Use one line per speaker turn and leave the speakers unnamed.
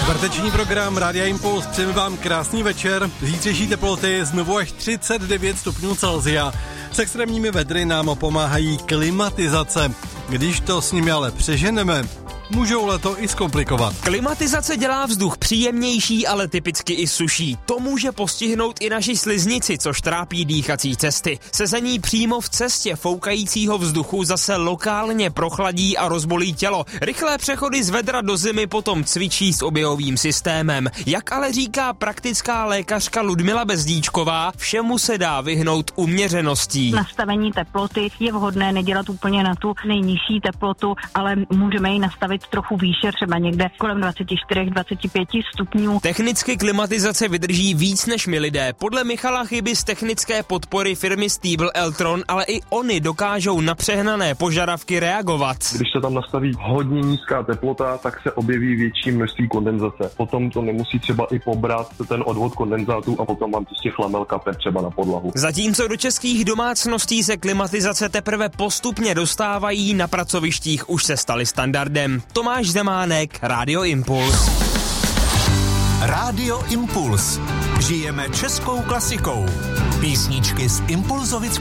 Čtvrteční program Rádia Impuls, přejeme vám krásný večer. Zítřejší teploty znovu až 39 stupňů Celsia. S extrémními vedry nám pomáhají klimatizace. Když to s nimi ale přeženeme, můžou leto i zkomplikovat.
Klimatizace dělá vzduch příjemnější, ale typicky i suší. To může postihnout i naši sliznici, což trápí dýchací cesty. Sezení přímo v cestě foukajícího vzduchu zase lokálně prochladí a rozbolí tělo. Rychlé přechody z vedra do zimy potom cvičí s oběhovým systémem. Jak ale říká praktická lékařka Ludmila Bezdíčková, všemu se dá vyhnout uměřeností.
Nastavení teploty je vhodné nedělat úplně na tu nejnižší teplotu, ale můžeme ji nastavit trochu výše, třeba někde kolem 24-25 stupňů.
Technicky klimatizace vydrží víc než my lidé. Podle Michala Chyby z technické podpory firmy Stiebel Eltron, ale i oni dokážou na přehnané požadavky reagovat.
Když se tam nastaví hodně nízká teplota, tak se objeví větší množství kondenzace. Potom to nemusí třeba i pobrat ten odvod kondenzátu a potom vám prostě chlamel kape třeba na podlahu.
Zatímco do českých domácností se klimatizace teprve postupně dostávají, na pracovištích už se staly standardem. Tomáš Zemánek, Rádio Impuls.
Rádio Impuls. Žijeme českou klasikou. Písničky z Impulzovic